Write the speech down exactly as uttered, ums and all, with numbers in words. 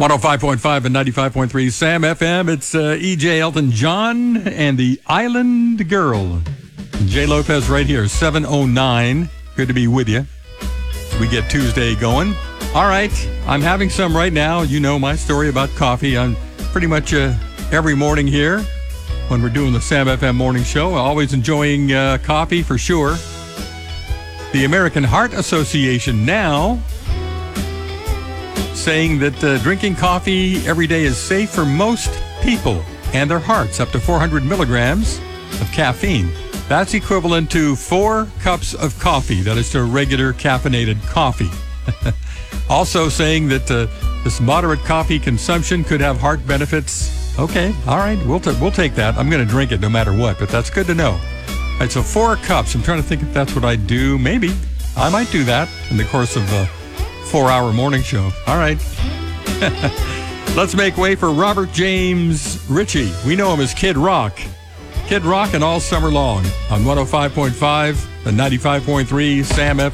one oh five point five and ninety-five point three Sam F M. It's uh, E J Elton John and the Island Girl. Jay Lopez right here, seven oh nine. Good to be with you. We get Tuesday going. All right, I'm having some right now. You know my story about coffee. I'm pretty much uh, every morning here when we're doing the Sam F M morning show. Always enjoying uh, coffee for sure. The American Heart Association now saying that uh, drinking coffee every day is safe for most people and their hearts, up to four hundred milligrams of caffeine. That's equivalent to four cups of coffee. That is to regular caffeinated coffee. Also saying that uh, this moderate coffee consumption could have heart benefits. Okay, all right, we'll, t- we'll take that. I'm going to drink it no matter what, but that's good to know. All right, so four cups. I'm trying to think if that's what I do. Maybe. I might do that in the course of a four-hour morning show. All right. Let's make way for Robert James Ritchie. We know him as Kid Rock. Kid Rock and all summer long on one oh five point five and ninety-five point three Sam F M.